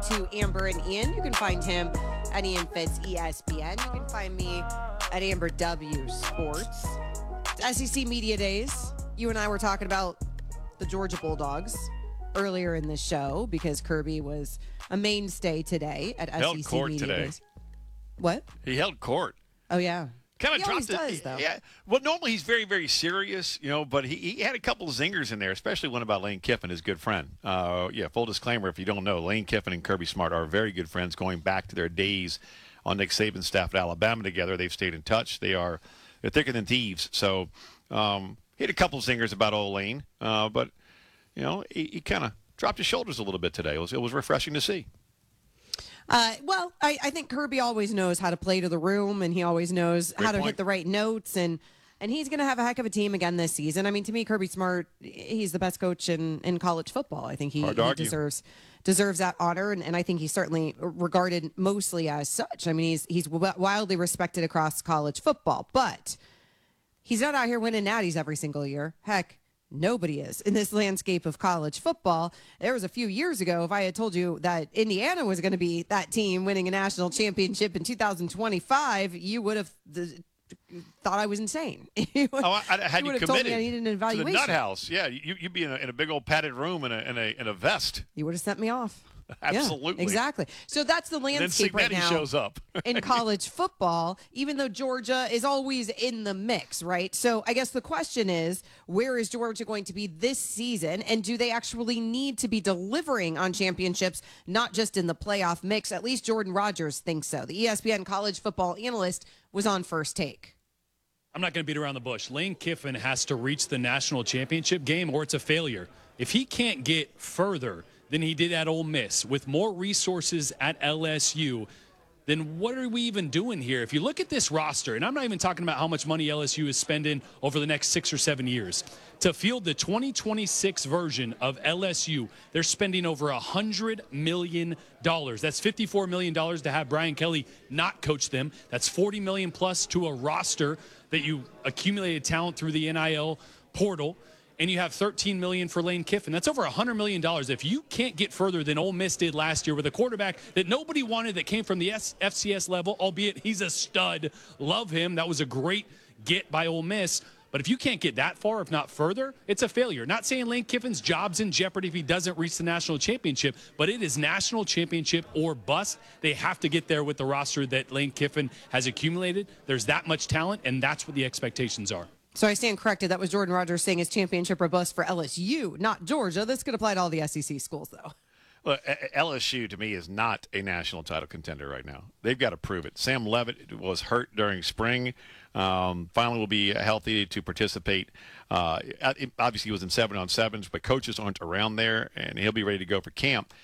to Amber and Ian. You can find him at Ian Fitz ESPN. You can find me at Amber W Sports. It's SEC Media Days. You and I were talking about the Georgia Bulldogs earlier in the show because Kirby was a mainstay today at held SEC court Media today. Days. What? He held court. Oh, yeah. Kind of He always dropped does, though. Yeah. Well, normally he's very, very serious, but he had a couple of zingers in there, especially one about Lane Kiffin, his good friend. Full disclaimer, if you don't know, Lane Kiffin and Kirby Smart are very good friends going back to their days on Nick Saban's staff at Alabama together. They've stayed in touch. They're thicker than thieves. So he had a couple of zingers about old Lane, but, he kind of dropped his shoulders a little bit today. It was refreshing to see. I think Kirby always knows how to play to the room, and he always knows how to hit the right notes, and he's going to have a heck of a team again this season. I mean, to me, Kirby Smart, he's the best coach in college football. I think he deserves that honor, and I think he's certainly regarded mostly as such. I mean, he's wildly respected across college football, but he's not out here winning natties every single year. Heck, nobody is in this landscape of college football. There was a few years ago, if I had told you that Indiana was going to be that team winning a national championship in 2025, you would have thought I was insane. I had you committed told me I needed an evaluation. To the nut house. Yeah, you'd be in a big old padded room in a vest. You would have sent me off. Absolutely. Yeah, exactly. So that's the landscape right now shows up. in college football, even though Georgia is always in the mix, right? So I guess the question is, where is Georgia going to be this season? And do they actually need to be delivering on championships, not just in the playoff mix? At least Jordan Rogers thinks so. The ESPN college football analyst was on First Take. I'm not going to beat around the bush. Lane Kiffin has to reach the national championship game or it's a failure. If he can't get further than he did at Ole Miss with more resources at LSU, then what are we even doing here? If you look at this roster, and I'm not even talking about how much money LSU is spending over the next 6 or 7 years, to field the 2026 version of LSU, they're spending over $100 million. That's $54 million to have Brian Kelly not coach them. That's $40 million plus to a roster that you accumulated talent through the NIL portal. And you have $13 million for Lane Kiffin. That's over $100 million. If you can't get further than Ole Miss did last year with a quarterback that nobody wanted that came from the FCS level, albeit he's a stud, love him. That was a great get by Ole Miss. But if you can't get that far, if not further, it's a failure. Not saying Lane Kiffin's job's in jeopardy if he doesn't reach the national championship, but it is national championship or bust. They have to get there with the roster that Lane Kiffin has accumulated. There's that much talent, and that's what the expectations are. So I stand corrected. That was Jordan Rogers saying his championship or bust for LSU, not Georgia. This could apply to all the SEC schools, though. Look, LSU, to me, is not a national title contender right now. They've got to prove it. Sam Levitt was hurt during spring. Finally will be healthy to participate. Obviously, he was in 7-on-7s, but coaches aren't around there, and he'll be ready to go for camp.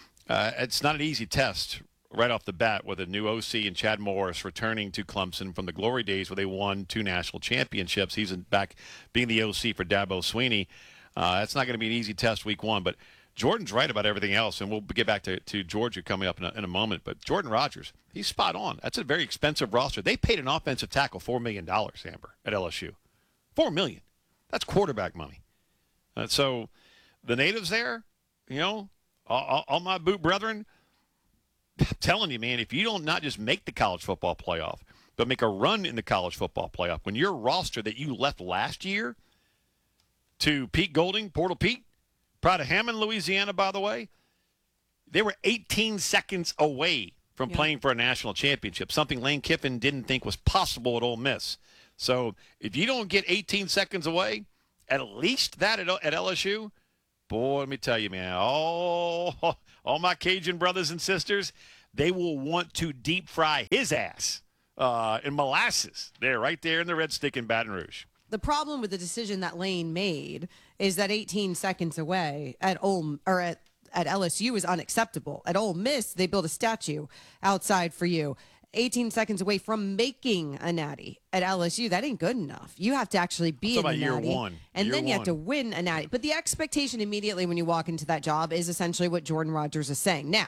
It's not an easy test right off the bat with a new OC and Chad Morris returning to Clemson from the glory days where they won 2 national championships. He's back being the OC for Dabo Swinney. That's not going to be an easy test week 1, but Jordan's right about everything else, and we'll get back to Georgia coming up in a moment. But Jordan Rogers, he's spot on. That's a very expensive roster. They paid an offensive tackle $4 million, Amber, at LSU. $4 million. That's quarterback money. So the natives there, all my boot brethren, I'm telling you, man, if you don't not just make the college football playoff, but make a run in the college football playoff, when your roster that you left last year to Pete Golding, Portal Pete, proud of Hammond, Louisiana, by the way, they were 18 seconds away from playing for a national championship, something Lane Kiffin didn't think was possible at Ole Miss. So if you don't get 18 seconds away, at least that at LSU, boy, let me tell you, man, all my Cajun brothers and sisters, they will want to deep fry his ass in molasses there, right there in the Red Stick in Baton Rouge. The problem with the decision that Lane made is that 18 seconds away at LSU is unacceptable. At Ole Miss, they built a statue outside for you. 18 seconds away from making a natty at LSU, that ain't good enough. You have to actually be in the natty. Year one. And then you have to win a natty. But the expectation immediately when you walk into that job is essentially what Jordan Rogers is saying. Now,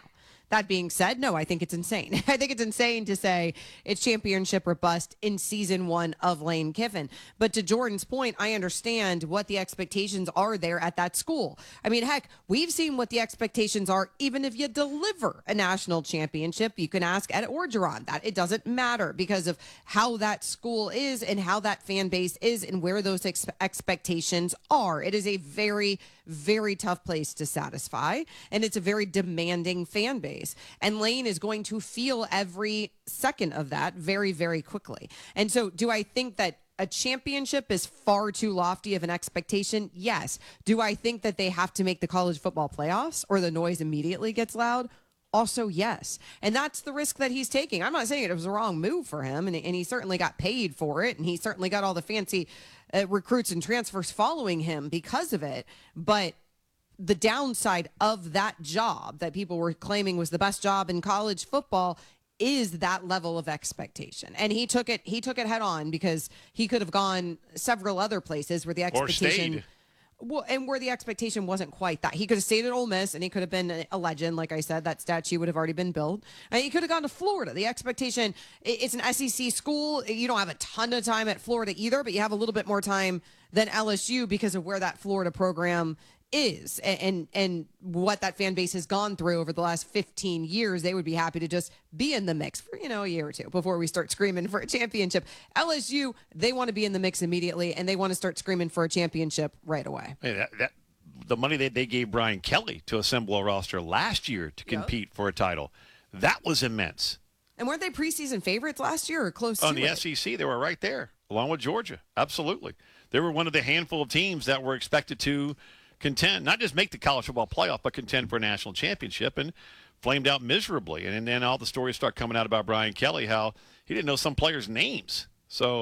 That being said, no, I think it's insane. I think it's insane to say it's championship or bust in season 1 of Lane Kiffin. But to Jordan's point, I understand what the expectations are there at that school. I mean, heck, we've seen what the expectations are even if you deliver a national championship. You can ask Ed Orgeron that. It doesn't matter because of how that school is and how that fan base is and where those expectations are. It is a very, very tough place to satisfy, and it's a very demanding fan base. And Lane is going to feel every second of that very, very quickly. And so do I think that a championship is far too lofty of an expectation? Yes. Do I think that they have to make the college football playoffs or the noise immediately gets loud? Also, yes. And that's the risk that he's taking. I'm not saying it was a wrong move for him, and he certainly got paid for it, and he certainly got all the fancy recruits and transfers following him because of it. But the downside of that job that people were claiming was the best job in college football is that level of expectation. And he took it head on, because he could have gone several other places where the expectation where the expectation wasn't quite that. He could have stayed at Ole Miss and he could have been a legend. Like I said, that statue would have already been built. And he could have gone to Florida. The expectation, it's an SEC school. You don't have a ton of time at Florida either, but you have a little bit more time than LSU because of where that Florida program is and what that fan base has gone through over the last 15 years. They would be happy to just be in the mix for, a year or two before we start screaming for a championship. LSU, they want to be in the mix immediately, and they want to start screaming for a championship right away. Hey, the money that they gave Brian Kelly to assemble a roster last year to compete for a title, that was immense. And weren't they preseason favorites last year or close to it? On the SEC, they were right there, along with Georgia. Absolutely. They were one of the handful of teams that were expected to contend, not just make the college football playoff, but contend for a national championship, and flamed out miserably. And then all the stories start coming out about Brian Kelly, how he didn't know some players' names. So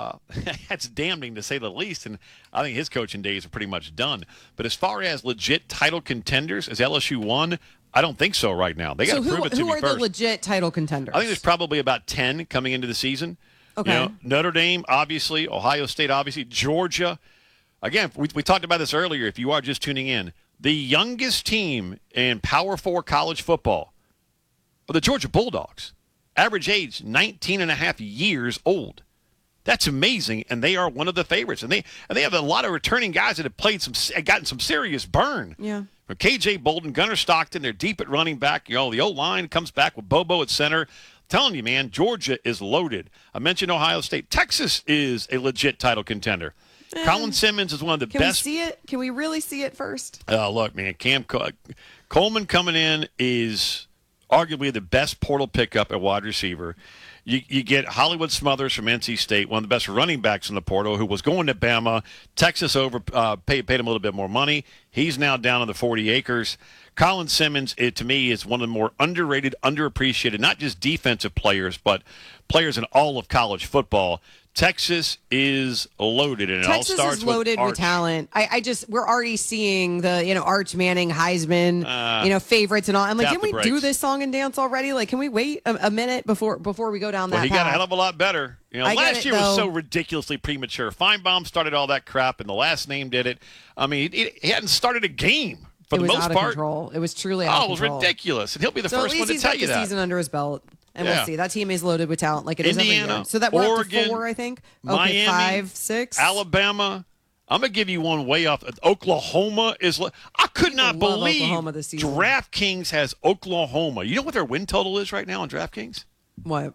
that's damning to say the least. And I think his coaching days are pretty much done. But as far as legit title contenders, as LSU won, I don't think so right now. They got to prove it to me who are first. The legit title contenders? I think there's probably about 10 coming into the season. Okay. Notre Dame, obviously. Ohio State, obviously. Georgia. Again, we talked about this earlier. If you are just tuning in, the youngest team in Power 4 college football are the Georgia Bulldogs. Average age 19 and a half years old. That's amazing, and they are one of the favorites. And they have a lot of returning guys that have gotten some serious burn. Yeah. From KJ Bolden, Gunnar Stockton, they're deep at running back. The O-line comes back with Bobo at center. Telling you, man, Georgia is loaded. I mentioned Ohio State. Texas is a legit title contender. Colin Simmons is one of the best. Can we see it? Can we really see it first? Look, man, Coleman coming in is arguably the best portal pickup at wide receiver. You get Hollywood Smothers from NC State, one of the best running backs in the portal, who was going to Bama. Texas paid him a little bit more money. He's now down on the 40 acres. Colin Simmons, to me, is one of the more underrated, underappreciated, not just defensive players, but players in all of college football. Texas is loaded, and Texas it all starts is loaded with talent. We're already seeing the Arch Manning, Heisman, favorites and all. I'm like, didn't we do this song and dance already? Like, can we wait a minute before we go down that path? He got a hell of a lot better. Last year was so ridiculously premature. Feinbaum started all that crap, and the last name did it. I mean, he hadn't started a game for the most part. It was out of control. It was truly out of control. It was ridiculous, and he'll be the first one to tell you that. So at least he's got the season under his belt. And we'll see. That team is loaded with talent like it is every year. So that we're up to 4, I think. Miami, 5, 6. Alabama. I'm going to give you one way off. Oklahoma is – I could not believe Oklahoma this season. DraftKings has Oklahoma. You know what their win total is right now on DraftKings? What?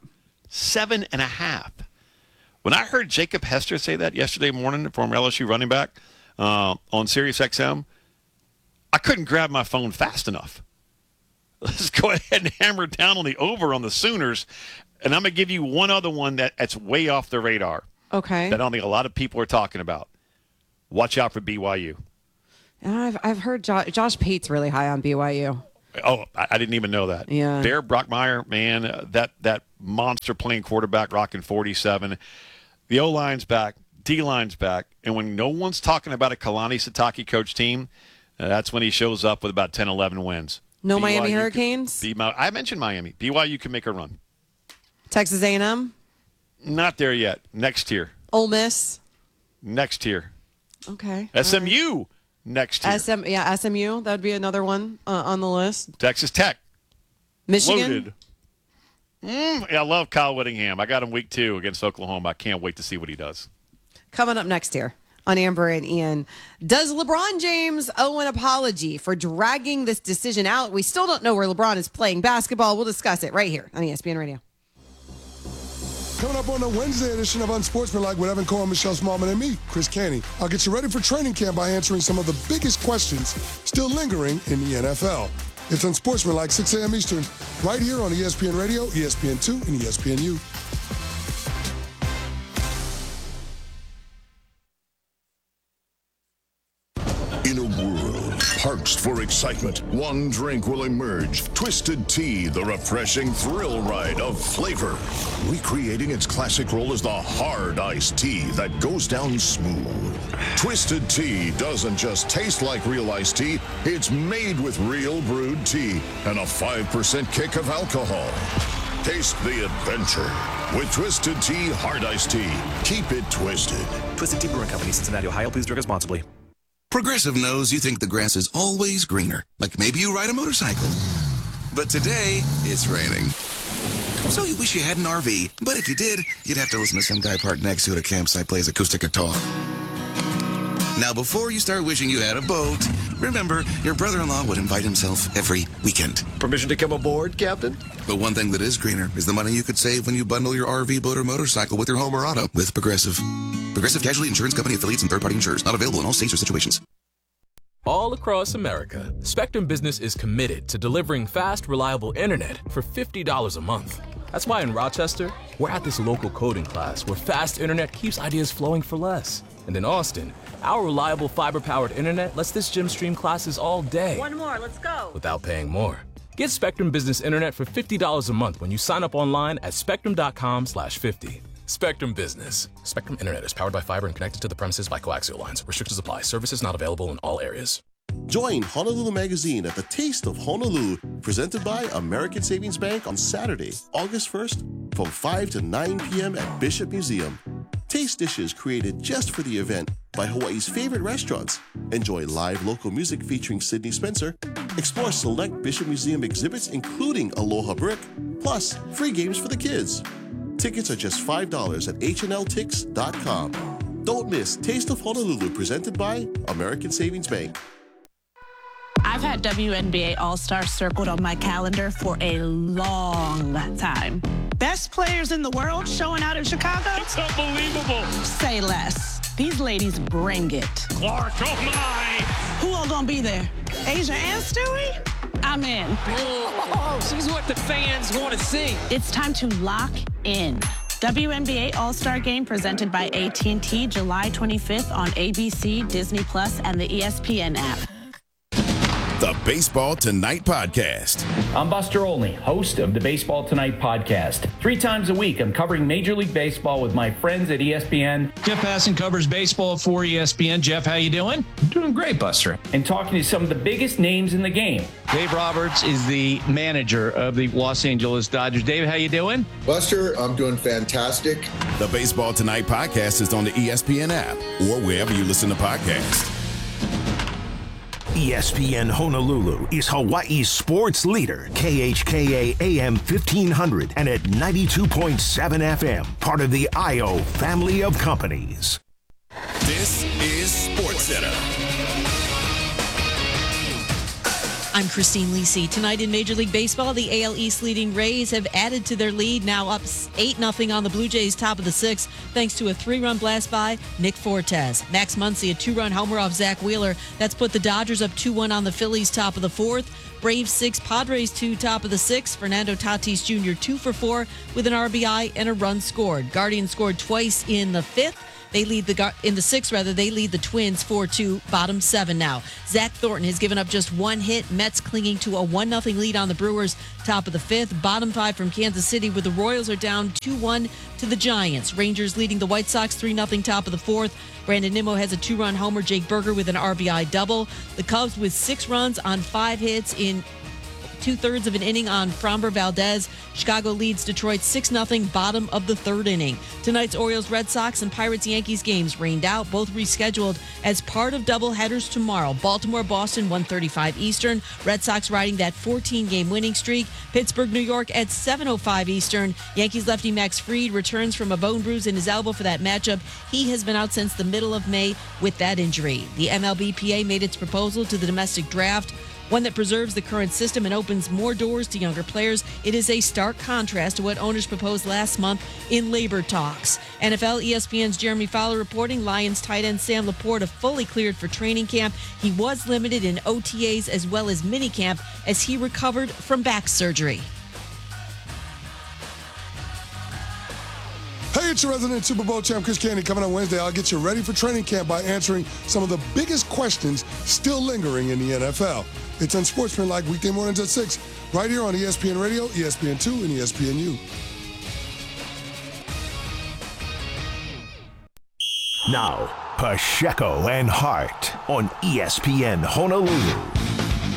7.5. When I heard Jacob Hester say that yesterday morning, former LSU running back, on SiriusXM, I couldn't grab my phone fast enough. Let's go ahead and hammer down on the over on the Sooners. And I'm going to give you one other one that's way off the radar. Okay. That I don't think a lot of people are talking about. Watch out for BYU. I've heard Josh Pate's really high on BYU. Oh, I didn't even know that. Yeah. Bear Brockmeyer, man, that monster playing quarterback rocking 47. The O-line's back. D-line's back. And when no one's talking about a Kalani Sitake coach team, that's when he shows up with about 10, 11 wins. No BYU Miami Hurricanes? I mentioned Miami. BYU can make a run. Texas A&M? Not there yet. Next tier. Ole Miss? Next tier. Okay. SMU? Right. Next tier. SMU. That would be another one on the list. Texas Tech. Michigan? Loaded. I love Kyle Whittingham. I got him week 2 against Oklahoma. I can't wait to see what he does. Coming up next here on Amber and Ian. Does LeBron James owe an apology for dragging this decision out? We still don't know where LeBron is playing basketball. We'll discuss it right here on ESPN Radio. Coming up on the Wednesday edition of Unsportsmanlike with Evan Cohen, Michelle Smallman, and me, Chris Canty. I'll get you ready for training camp by answering some of the biggest questions still lingering in the NFL. It's Unsportsmanlike, 6 a.m. Eastern, right here on ESPN Radio, ESPN2, and ESPNU. In a world parched for excitement, one drink will emerge. Twisted Tea, the refreshing thrill ride of flavor. Recreating its classic role as the hard iced tea that goes down smooth. Twisted Tea doesn't just taste like real iced tea, it's made with real brewed tea and a 5% kick of alcohol. Taste the adventure with Twisted Tea Hard Iced Tea. Keep it twisted. Twisted Tea Brewing Company, Cincinnati, Ohio. Please drink responsibly. Progressive knows you think the grass is always greener, like maybe you ride a motorcycle. But today, it's raining. So you wish you had an RV, but if you did, you'd have to listen to some guy parked next to you at a campsite plays acoustic guitar. Now, before you start wishing you had a boat, remember, your brother-in-law would invite himself every weekend. Permission to come aboard, Captain? But one thing that is greener is the money you could save when you bundle your RV, boat, or motorcycle with your home or auto with Progressive. Progressive Casualty Insurance Company affiliates and third-party insurers. Not available in all states or situations. All across America, Spectrum Business is committed to delivering fast, reliable internet for $50 a month. That's why in Rochester, we're at this local coding class where fast internet keeps ideas flowing for less. And in Austin, our reliable fiber-powered internet lets this gym stream classes all day. One more, let's go. Without paying more. Get Spectrum Business Internet for $50 a month when you sign up online at spectrum.com/50. Spectrum Business. Spectrum Internet is powered by fiber and connected to the premises by coaxial lines. Restrictions apply. Services not available in all areas. Join Honolulu Magazine at the Taste of Honolulu, presented by American Savings Bank on Saturday, August 1st, from 5 to 9 p.m. at Bishop Museum. Taste dishes created just for the event by Hawaii's favorite restaurants. Enjoy live local music featuring Sydney Spencer. Explore select Bishop Museum exhibits, including Aloha Brick, plus free games for the kids. Tickets are just $5 at hnltix.com. Don't miss Taste of Honolulu, presented by American Savings Bank. I've had WNBA All-Star circled on my calendar for a long time. Best players in the world showing out in Chicago? It's unbelievable. Say less. These ladies bring it. Clark, oh my! Who all gonna be there? Asia and Stewie? I'm in. Oh, she's what the fans want to see. It's time to lock in. WNBA All-Star Game presented by AT&T, July 25th on ABC, Disney Plus, and the ESPN app. The Baseball Tonight Podcast. I'm Buster Olney, host of the Baseball Tonight Podcast. 3 times a week, I'm covering Major League Baseball with my friends at ESPN. Jeff Passan covers baseball for ESPN. Jeff, how you doing? I'm doing great, Buster. And talking to some of the biggest names in the game. Dave Roberts is the manager of the Los Angeles Dodgers. Dave, how you doing? Buster, I'm doing fantastic. The Baseball Tonight Podcast is on the ESPN app or wherever you listen to podcasts. ESPN Honolulu is Hawaii's sports leader, KHKA AM 1500 and at 92.7 FM, part of the IO family of companies. This is SportsCenter. I'm Christine Lisi. Tonight in Major League Baseball, the AL East leading Rays have added to their lead, now up 8-0 on the Blue Jays top of the 6th, thanks to a 3-run blast by Nick Fortes. Max Muncy, a 2-run homer off Zach Wheeler. That's put the Dodgers up 2-1 on the Phillies top of the 4th. Braves 6, Padres 2, top of the 6th. Fernando Tatis Jr. 2 for 4 with an RBI and a run scored. Guardians scored twice in the 5th. They lead in the 6th, they lead the Twins 4-2, bottom 7 now. Zach Thornton has given up just 1 hit. Mets clinging to a 1-0 lead on the Brewers, top of the 5th. Bottom 5 from Kansas City, where the Royals are down 2-1 to the Giants. Rangers leading the White Sox 3-0, top of the 4th. Brandon Nimmo has a 2-run homer. Jake Berger with an RBI double. The Cubs with 6 runs on 5 hits in 2/3 of an inning on Framber Valdez. Chicago leads Detroit 6-0, bottom of the third inning. Tonight's Orioles-Red Sox and Pirates-Yankees games rained out, both rescheduled as part of doubleheaders tomorrow. Baltimore-Boston, 1:35 Eastern. Red Sox riding that 14-game winning streak. Pittsburgh-New York at 7:05 Eastern. Yankees lefty Max Fried returns from a bone bruise in his elbow for that matchup. He has been out since the middle of May with that injury. The MLBPA made its proposal to the domestic draft, one that preserves the current system and opens more doors to younger players. It is a stark contrast to what owners proposed last month in labor talks. NFL ESPN's Jeremy Fowler reporting Lions tight end Sam Laporta fully cleared for training camp. He was limited in OTAs as well as minicamp as he recovered from back surgery. Hey, it's your resident Super Bowl champ, Chris Canty. Coming on Wednesday, I'll get you ready for training camp by answering some of the biggest questions still lingering in the NFL. It's Unsportsmanlike weekday mornings at 6, right here on ESPN Radio, ESPN2, and ESPNU. Now, Pacheco and Hart on ESPN Honolulu.